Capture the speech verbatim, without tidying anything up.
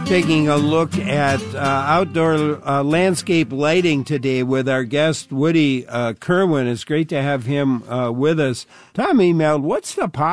Taking a look at uh, outdoor uh, landscape lighting today with our guest, Woody uh, Kerwin. It's great to have him uh, with us. Tom emailed, what's the